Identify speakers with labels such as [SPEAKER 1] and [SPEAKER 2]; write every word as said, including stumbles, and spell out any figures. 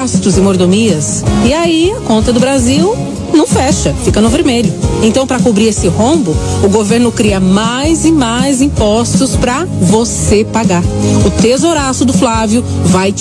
[SPEAKER 1] gastos e mordomias. E aí a conta do Brasil não fecha, fica no vermelho. Então, para cobrir esse rombo, o governo cria mais e mais impostos para você pagar. O tesouraço do Flávio vai